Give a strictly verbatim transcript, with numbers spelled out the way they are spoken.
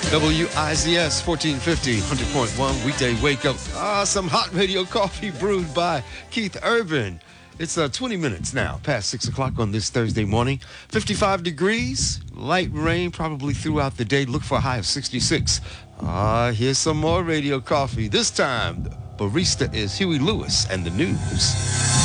W I Z S fourteen fifty, one hundred point one weekday wake up. Ah, some hot radio coffee brewed by Keith Urban. It's uh, twenty minutes now, past six o'clock on this Thursday morning. fifty-five degrees, light rain probably throughout the day. Look for a high of sixty-six. Ah, here's some more radio coffee. This time, the barista is Huey Lewis and the news.